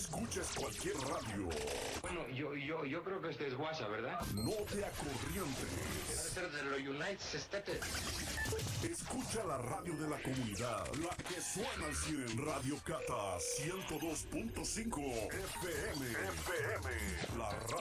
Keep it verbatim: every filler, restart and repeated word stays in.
escuches cualquier radio. Bueno, yo, yo, yo creo que este es WhatsApp, ¿verdad? No te acorrientes. Debe ser de los United States. Escucha la radio de la comunidad, la que suena al cien en Radio Cata ciento dos punto cinco F M. F M. La radio